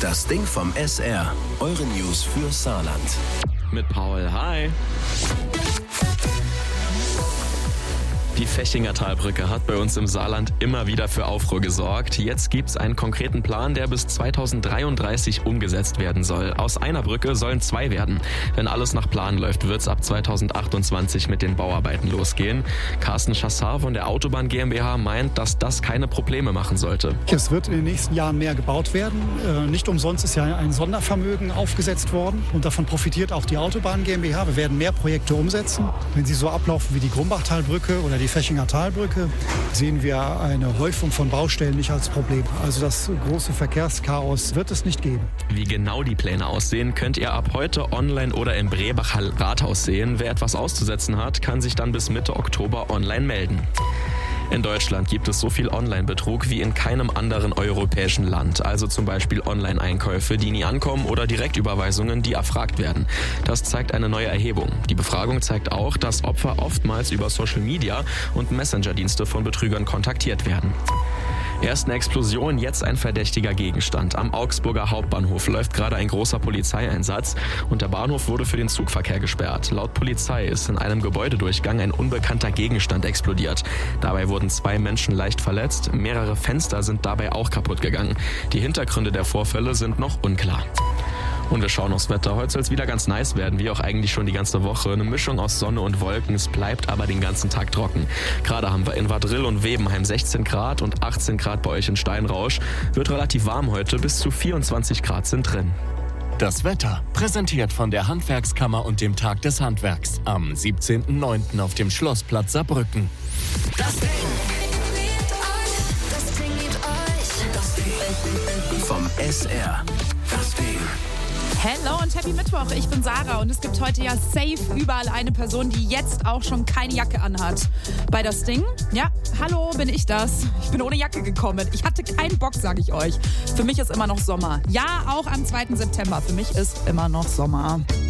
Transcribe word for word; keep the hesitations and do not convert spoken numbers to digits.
Das Ding vom S R. Eure News für Saarland. Mit Paul, hi. Die Fächinger Talbrücke hat bei uns im Saarland immer wieder für Aufruhr gesorgt. Jetzt gibt's einen konkreten Plan, der bis zweitausenddreiunddreißig umgesetzt werden soll. Aus einer Brücke sollen zwei werden. Wenn alles nach Plan läuft, wird's ab zweitausendachtundzwanzig mit den Bauarbeiten losgehen. Carsten Chassar von der Autobahn GmbH meint, dass das keine Probleme machen sollte. Es wird in den nächsten Jahren mehr gebaut werden. Nicht umsonst ist ja ein Sondervermögen aufgesetzt worden. Und davon profitiert auch die Autobahn GmbH. Wir werden mehr Projekte umsetzen. Wenn sie so ablaufen wie die Grumbachtalbrücke oder die Fächinger Talbrücke, sehen wir eine Häufung von Baustellen nicht als Problem. Also das große Verkehrschaos wird es nicht geben. Wie genau die Pläne aussehen, könnt ihr ab heute online oder im Brebacher Rathaus sehen. Wer etwas auszusetzen hat, kann sich dann bis Mitte Oktober online melden. In Deutschland gibt es so viel Online-Betrug wie in keinem anderen europäischen Land. Also zum Beispiel Online-Einkäufe, die nie ankommen oder Direktüberweisungen, die erfragt werden. Das zeigt eine neue Erhebung. Die Befragung zeigt auch, dass Opfer oftmals über Social Media und Messenger-Dienste von Betrügern kontaktiert werden. Erst eine Explosion, jetzt ein verdächtiger Gegenstand. Am Augsburger Hauptbahnhof läuft gerade ein großer Polizeieinsatz und der Bahnhof wurde für den Zugverkehr gesperrt. Laut Polizei ist in einem Gebäudedurchgang ein unbekannter Gegenstand explodiert. Dabei wurden zwei Menschen leicht verletzt, mehrere Fenster sind dabei auch kaputt gegangen. Die Hintergründe der Vorfälle sind noch unklar. Und wir schauen aufs Wetter. Heute soll es wieder ganz nice werden, wie auch eigentlich schon die ganze Woche. Eine Mischung aus Sonne und Wolken, es bleibt aber den ganzen Tag trocken. Gerade haben wir in Wadrill und Webenheim sechzehn Grad und achtzehn Grad bei euch in Steinrausch. Wird relativ warm heute, bis zu vierundzwanzig Grad sind drin. Das Wetter, präsentiert von der Handwerkskammer und dem Tag des Handwerks am siebzehnten neunten auf dem Schlossplatz Saarbrücken. Das Ding. Das Ding liebt euch. Das Ding. Vom S R. Das Ding. Hello und happy Mittwoch, ich bin Sarah und es gibt heute ja safe überall eine Person, die jetzt auch schon keine Jacke anhat. Bei das Ding, ja, hallo, bin ich das. Ich bin ohne Jacke gekommen. Ich hatte keinen Bock, sage ich euch. Für mich ist immer noch Sommer. Ja, auch am zweiten September. Für mich ist immer noch Sommer.